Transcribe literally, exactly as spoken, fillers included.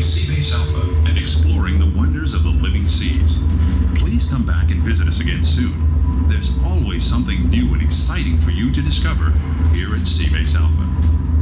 Seabase Alpha. And exploring the wonders of the living seas. Please come back and visit us again soon. There's always something new and exciting for you to discover here at Seabase Alpha.